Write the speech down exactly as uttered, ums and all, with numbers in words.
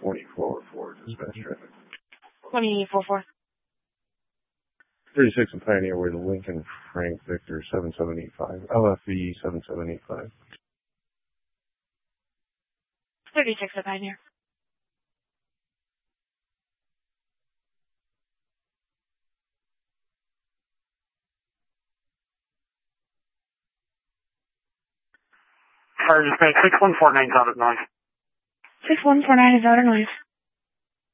twenty-four four, dispatch traffic. twenty-four four. thirty-six and Pioneer with Lincoln Frank Victor seven seven eight five, L F E seven seven eight five. thirty-six at Pioneer. Sorry, six one four nine is out of noise. six one four nine is out of noise.